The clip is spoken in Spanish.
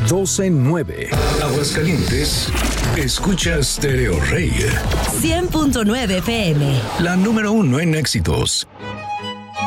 12.9. Aguascalientes, escucha Stereo Rey. 100.9 FM. La número 1 en éxitos.